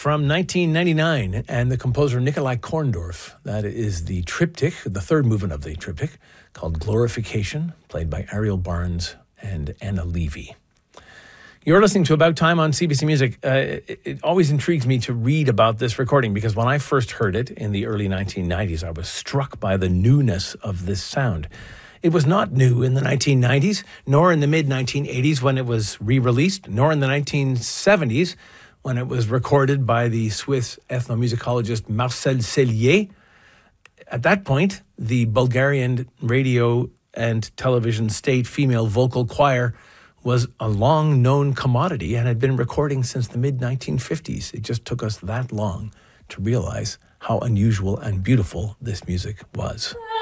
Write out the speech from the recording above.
from 1999 and the composer Nikolai Korndorff. That is the triptych, the third movement of the triptych, called Glorification, played by Ariel Barnes and Anna Levy. You're listening to About Time on CBC Music. It always intrigues me to read about this recording because when I first heard it in the early 1990s, I was struck by the newness of this sound. It was not new in the 1990s, nor in the mid-1980s when it was re-released, nor in the 1970s when it was recorded by the Swiss ethnomusicologist Marcel Cellier. At that point, the Bulgarian radio and television state female vocal choir was a long-known commodity and had been recording since the mid-1950s. It just took us that long to realize how unusual and beautiful this music was.